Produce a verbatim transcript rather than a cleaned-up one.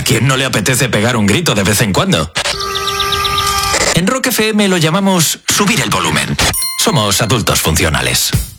¿A quién no le apetece pegar un grito de vez en cuando? En Rock F M lo llamamos subir el volumen. Somos adultos funcionales.